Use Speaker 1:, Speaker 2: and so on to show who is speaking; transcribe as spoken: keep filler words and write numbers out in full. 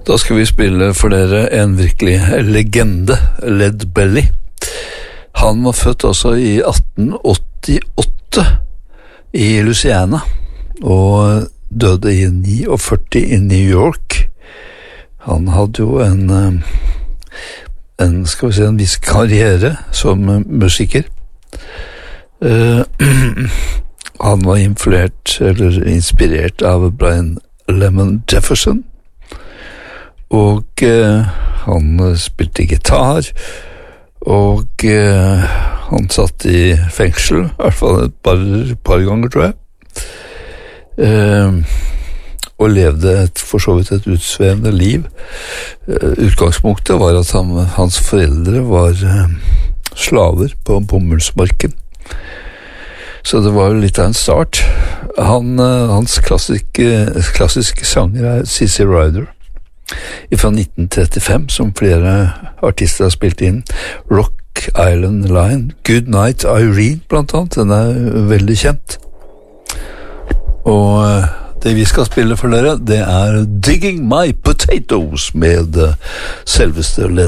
Speaker 1: Da skal vi spille for dere en virkelig legende, Led Belly. Han var født altså i atten åttiåtte i Louisiana, og døde i førtini i New York. Han hadde jo en, en, skal vi si, en viss karriere som musiker. Uh, han var influert, eller inspirert av Brian Lemon Jefferson, og uh, han spilte gitar, og uh, han satt i fengsel, i hvert fall et par, par ganger, tror jeg, uh, og levde et, for så vidt et utsvevende liv. Uh, utgangspunktet var at han, hans foreldre var uh, slaver på bomullsmarken, så det var jo litt av en start. Han, uh, hans klassiske, klassiske sanger er Sissy Rider, fra nitten trettifem, som flere artister har spilt inn. Rock Island Line, Good Night Irene blant annet, den er veldig kjent. Og det vi skal spille for dere, det er Digging My Potatoes med selveste Led